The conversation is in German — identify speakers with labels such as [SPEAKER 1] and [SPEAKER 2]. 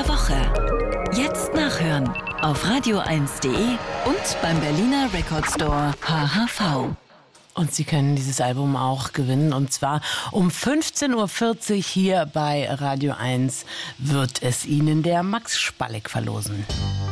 [SPEAKER 1] der Woche. Jetzt nachhören auf radio1.de und beim Berliner Record Store HHV.
[SPEAKER 2] Und Sie können dieses Album auch gewinnen. Und zwar um 15.40 Uhr hier bei Radio 1 wird es Ihnen der Max Spalleck verlosen.